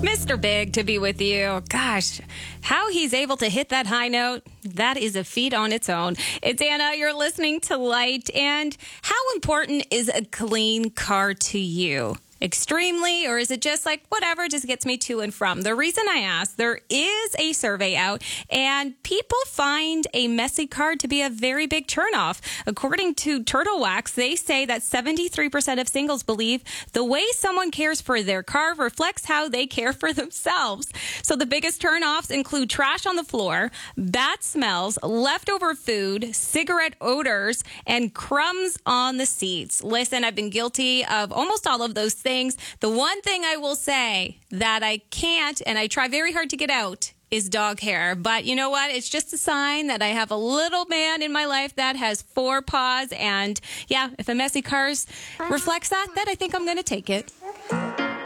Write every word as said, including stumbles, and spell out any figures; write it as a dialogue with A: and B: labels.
A: Mister Big to be with you. Gosh, how he's able to hit that high note, that is a feat on its own. It's Anna. You're listening to Light. And how important is a clean car to you? Extremely, or is it just like whatever just gets me to and from? The reason I ask, there is a survey out and people find a messy car to be a very big turnoff. According to Turtle Wax, they say that seventy-three percent of singles believe the way someone cares for their car reflects how they care for themselves. So the biggest turnoffs include trash on the floor, bad smells, leftover food, cigarette odors, and crumbs on the seats. Listen, I've been guilty of almost all of those things. The one thing I will say that I can't, and I try very hard to get out, is dog hair. But you know what? It's just a sign that I have a little man in my life that has four paws. And yeah, if a messy car reflects that, then I think I'm going to take it.